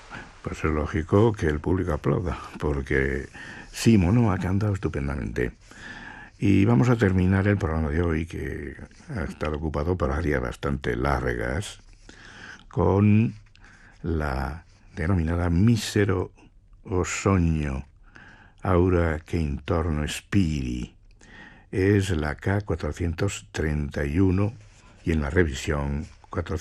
Pues es lógico que el público aplauda, porque Simono ha cantado estupendamente. Y vamos a terminar el programa de hoy, que ha estado ocupado por áreas bastante largas, con la denominada Mísero o Sogno, Aura che intorno spiri. Es la K431 y en la revisión 431.